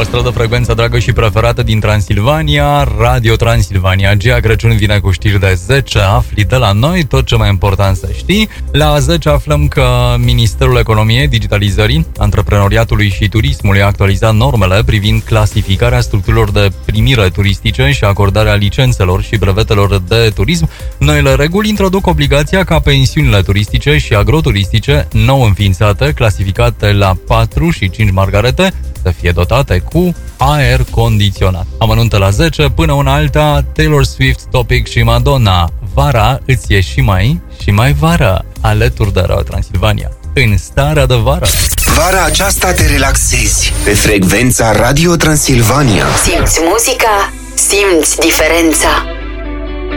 Păstră frecvența dragă și preferată din Transilvania, Radio Transilvania. Gia Crăciun vine cu știri de 10, afli de la noi tot ce mai important să știi. La 10 aflăm că Ministerul Economiei, Digitalizării, Antreprenoriatului și Turismului a actualizat normele privind clasificarea structurilor de primire turistice și acordarea licențelor și brevetelor de turism. Noile reguli introduc obligația ca pensiunile turistice și agroturistice nou înființate, clasificate la 4 și 5 margarete, să fie dotate cu aer condiționat. Amănunte la 10, până una alta, Taylor Swift, Topic și Madonna. Vara îți e și mai vară, alături de Radio Transilvania, în starea de vară. Vara aceasta te relaxezi pe frecvența Radio Transilvania. Simți muzica, simți diferența.